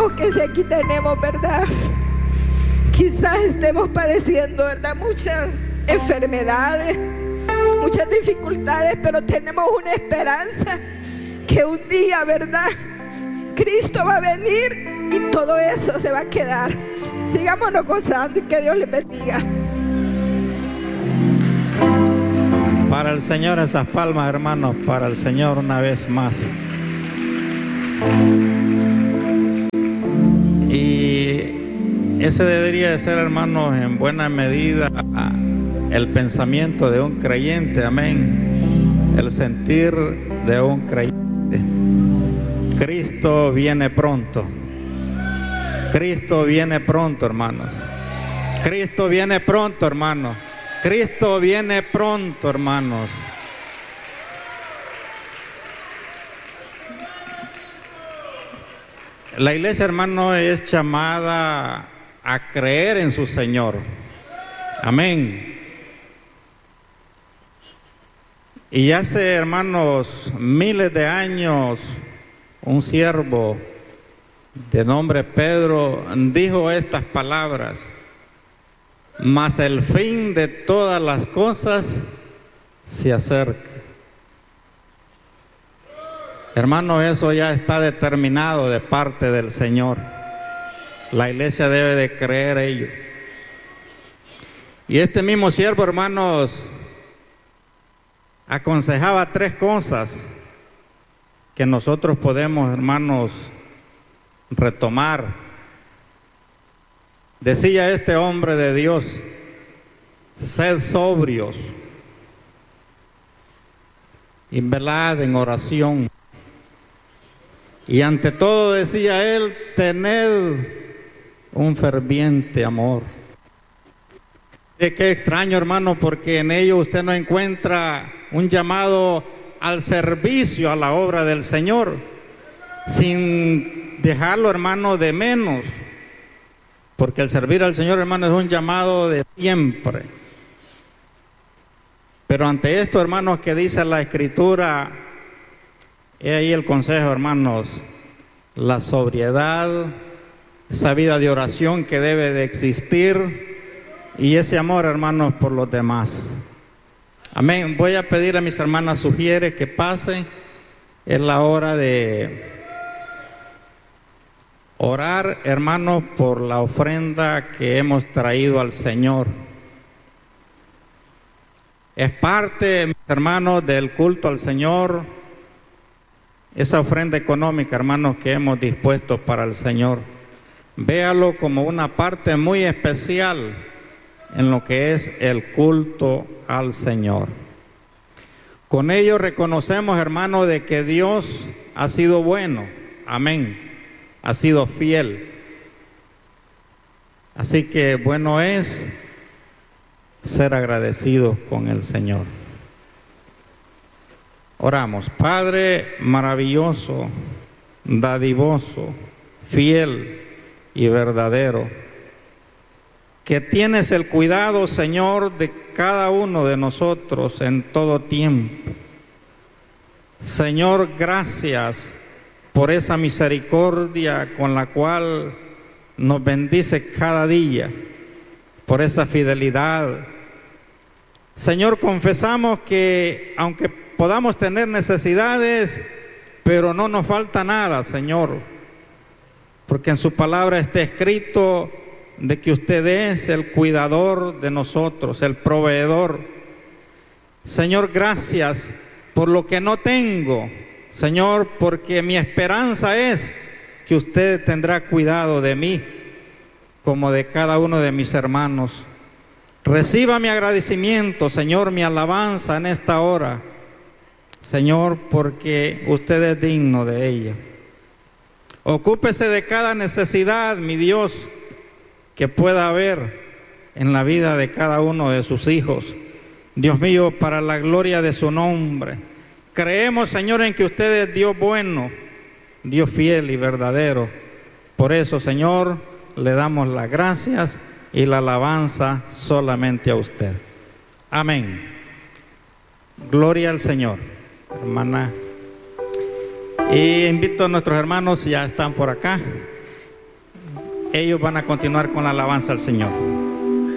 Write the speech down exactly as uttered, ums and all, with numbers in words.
sabemos que si aquí tenemos, ¿verdad? Quizás estemos padeciendo, ¿verdad? Muchas enfermedades, muchas dificultades, pero tenemos una esperanza que un día, ¿verdad? Cristo va a venir y todo eso se va a quedar. Sigámonos gozando y que Dios les bendiga. Para el Señor esas palmas, hermanos, para el Señor una vez más. Y ese debería de ser, hermanos, en buena medida el pensamiento de un creyente, amén. El sentir de un creyente. Cristo viene pronto. Cristo viene pronto, hermanos. Cristo viene pronto, hermanos. Cristo viene pronto, hermanos. La iglesia, hermano, es llamada a creer en su Señor. Amén. Y hace, hermanos, miles de años, un siervo de nombre Pedro dijo estas palabras: mas el fin de todas las cosas se acerca. Hermano, eso ya está determinado de parte del Señor. La iglesia debe de creer ello. Y este mismo siervo, hermanos, aconsejaba tres cosas que nosotros podemos, hermanos, retomar. Decía este hombre de Dios: sed sobrios y velad en oración. Y ante todo, decía él, tened un ferviente amor. Eh, qué extraño, hermano, porque en ello usted no encuentra un llamado al servicio a la obra del Señor, sin dejarlo, hermano, de menos. Porque el servir al Señor, hermano, es un llamado de siempre. Pero ante esto, hermanos, que dice la Escritura, he ahí el consejo, hermanos: la sobriedad, esa vida de oración que debe de existir, y ese amor, hermanos, por los demás. Amén. Voy a pedir a mis hermanas Sugieres que pasen. Es la hora de orar, hermanos, por la ofrenda que hemos traído al Señor. Es parte, mis hermanos, del culto al Señor, esa ofrenda económica, hermanos, que hemos dispuesto para el Señor. Véalo como una parte muy especial en lo que es el culto al Señor. Con ello reconocemos, hermanos, de que Dios ha sido bueno. Amén. Ha sido fiel. Así que bueno es ser agradecidos con el Señor. Oramos. Padre maravilloso, dadivoso, fiel y verdadero, que tienes el cuidado, Señor, de cada uno de nosotros en todo tiempo. Señor, gracias por esa misericordia con la cual nos bendice cada día, por esa fidelidad. Señor, confesamos que aunque podamos tener necesidades, pero no nos falta nada, Señor, porque en su palabra está escrito de que usted es el cuidador de nosotros, el proveedor. Señor, gracias por lo que no tengo, Señor, porque mi esperanza es que usted tendrá cuidado de mí, como de cada uno de mis hermanos. Reciba mi agradecimiento, Señor, mi alabanza en esta hora, Señor, porque usted es digno de ella. Ocúpese de cada necesidad, mi Dios, que pueda haber en la vida de cada uno de sus hijos. Dios mío, para la gloria de su nombre. Creemos, Señor, en que usted es Dios bueno, Dios fiel y verdadero. Por eso, Señor, le damos las gracias y la alabanza solamente a usted. Amén. Gloria al Señor, hermana. Y invito a nuestros hermanos, ya están por acá, ellos van a continuar con la alabanza al Señor.